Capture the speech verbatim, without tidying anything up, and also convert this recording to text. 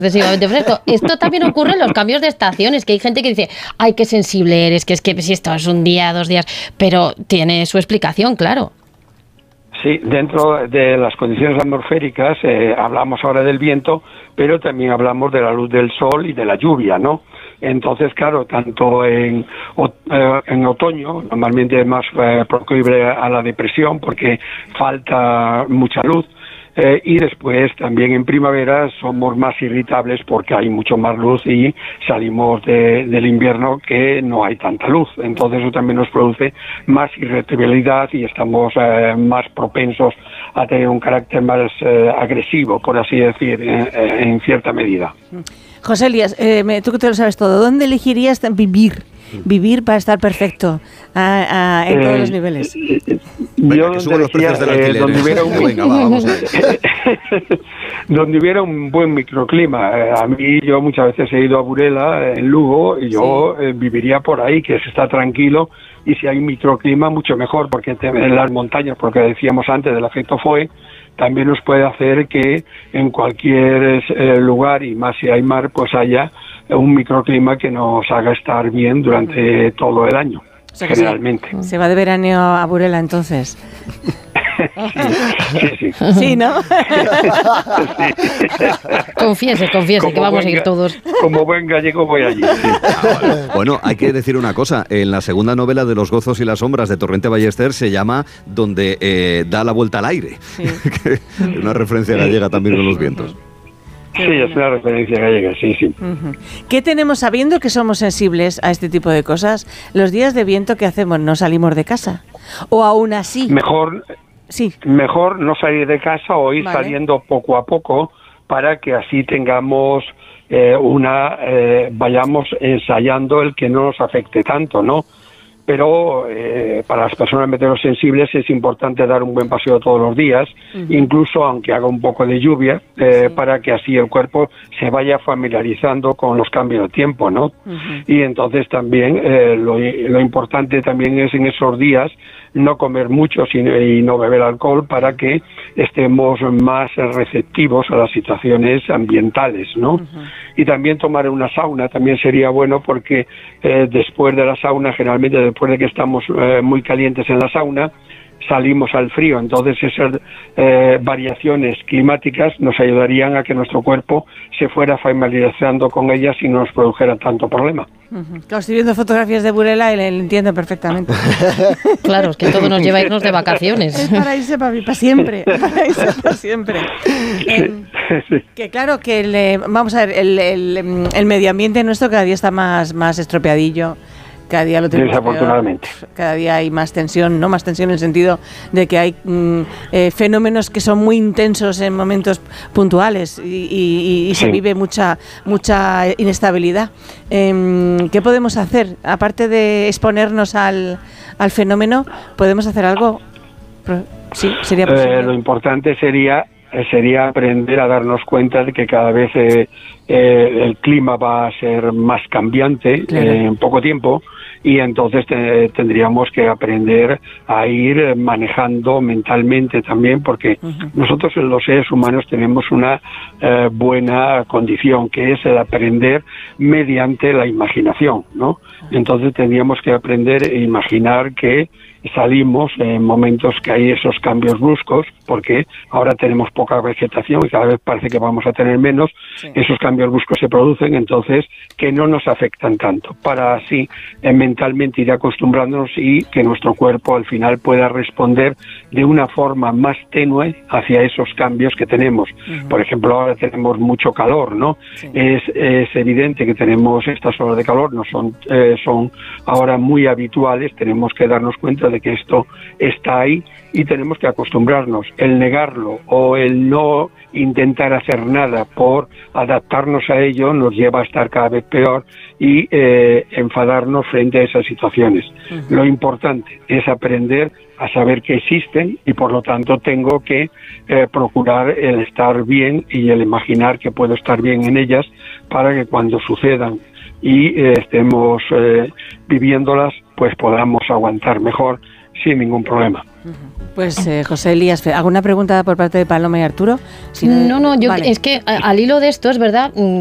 excesivamente fresco. Esto también ocurre en los cambios de estaciones, que hay gente que dice, ay, qué sensible eres, que es que si esto es un día, dos días, pero tiene su explicación, claro. Sí, dentro de las condiciones atmosféricas eh, hablamos ahora del viento, pero también hablamos de la luz del sol y de la lluvia, ¿no? Entonces, claro, tanto en, eh, en otoño, normalmente es más eh, proclive a la depresión porque falta mucha luz, eh, y después también en primavera somos más irritables porque hay mucho más luz y salimos de, del invierno que no hay tanta luz. Entonces eso también nos produce más irritabilidad y estamos eh, más propensos a tener un carácter más eh, agresivo, por así decir, en, en cierta medida. José Elías, eh, tú que te lo sabes todo, ¿dónde elegirías vivir? Vivir para estar perfecto a, a, en eh, todos los niveles. Venga, yo que suban los precios del alquiler. Eh, donde, hubiera un, Venga, va, vamos donde hubiera un buen microclima. Eh, a mí, yo muchas veces he ido a Burela, en Lugo, y yo sí. eh, viviría por ahí, que se está tranquilo, y si hay microclima, mucho mejor, porque en las montañas, porque decíamos antes del efecto F O E, también nos puede hacer que en cualquier eh, lugar, y más si hay mar, pues haya un microclima que nos haga estar bien durante uh-huh. todo el año, o sea generalmente. Se, se va de veraneo a Burela, entonces. sí, sí, sí. Sí, ¿no? sí. Confiese, confiese, como que vamos buen, a ir todos. Como buen gallego voy allí. Sí. Ah, vale. Bueno, hay que decir una cosa. En la segunda novela de Los gozos y las sombras de Torrente Ballester se llama Donde eh, da la vuelta al aire. Sí. Una referencia gallega también con los vientos. Sí, es una referencia gallega, sí, sí. Uh-huh. ¿Qué tenemos sabiendo que somos sensibles a este tipo de cosas? Los días de viento, ¿qué hacemos? ¿No salimos de casa? ¿O aún así? Mejor, sí. mejor no salir de casa o ir vale. saliendo poco a poco para que así tengamos eh, una, eh, vayamos ensayando el que no nos afecte tanto, ¿no? Pero eh, para las personas meteorosensibles es importante dar un buen paseo todos los días, uh-huh. incluso aunque haga un poco de lluvia, eh, sí. para que así el cuerpo se vaya familiarizando con los cambios de tiempo, ¿no? Uh-huh. Y entonces también eh, lo, lo importante también es en esos días no comer mucho y no beber alcohol para que estemos más receptivos a las situaciones ambientales, ¿no? Uh-huh. Y también tomar una sauna también sería bueno porque eh, después de la sauna, generalmente después de que estamos eh, muy calientes en la sauna, salimos al frío, entonces esas eh, variaciones climáticas nos ayudarían a que nuestro cuerpo se fuera familiarizando con ellas y no nos produjera tanto problema. Uh-huh. Claro, estoy viendo fotografías de Burela y le entiendo perfectamente. Claro, es que todo nos lleva a irnos de vacaciones. Es para irse para, para siempre, para irse para siempre. Eh, sí. Que claro, que le, vamos a ver, el, el, el medio ambiente nuestro cada día está más, más estropeadillo. Cada día lo tenemos desafortunadamente. Peor. Cada día hay más tensión, no más tensión en el sentido de que hay mm, eh, fenómenos que son muy intensos en momentos puntuales y, y, y sí. se vive mucha mucha inestabilidad. Eh, ¿Qué podemos hacer? Aparte de exponernos al, al fenómeno, ¿podemos hacer algo? Sí, sería posible. Eh, lo importante sería sería aprender a darnos cuenta de que cada vez eh, eh, el clima va a ser más cambiante, claro. eh, en poco tiempo, y entonces te, tendríamos que aprender a ir manejando mentalmente también, porque uh-huh. nosotros los seres humanos tenemos una eh, buena condición, que es el aprender mediante la imaginación, ¿no? Entonces tendríamos que aprender a imaginar que salimos en momentos que hay esos cambios bruscos, porque ahora tenemos poca vegetación y cada vez parece que vamos a tener menos, sí. esos cambios bruscos se producen, entonces que no nos afectan tanto, para así eh, mentalmente ir acostumbrándonos y que nuestro cuerpo al final pueda responder de una forma más tenue hacia esos cambios que tenemos. Uh-huh. Por ejemplo, ahora tenemos mucho calor, ¿no? Sí. Es, es evidente que tenemos estas olas de calor, no son, eh, son ahora muy habituales, tenemos que darnos cuenta de que esto está ahí y tenemos que acostumbrarnos. El negarlo o el no intentar hacer nada por adaptarnos a ello nos lleva a estar cada vez peor y eh, enfadarnos frente a esas situaciones. Uh-huh. Lo importante es aprender a saber que existen y por lo tanto tengo que eh, procurar el estar bien y el imaginar que puedo estar bien en ellas para que cuando sucedan y eh, estemos eh, viviéndolas, pues podamos aguantar mejor sin ningún problema. Pues eh, José Elías, ¿alguna pregunta por parte de Paloma y Arturo? Si no, no, no, yo vale. es que al hilo de esto es verdad